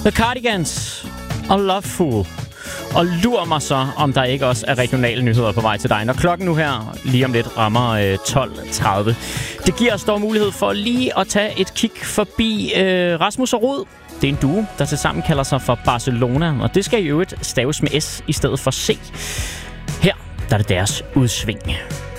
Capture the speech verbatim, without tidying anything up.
The Cardigans og Loveful. Og lur mig så, om der ikke også er regionale nyheder på vej til dig, når klokken nu her lige om lidt rammer øh, tolv tredive. Det giver os dog mulighed for lige at tage et kig forbi øh, Rasmus og Rud. Det er en duo, der tilsammen kalder sig for Barcelona, og det skal i øvrigt staves med S i stedet for C. Her der er det deres udsving.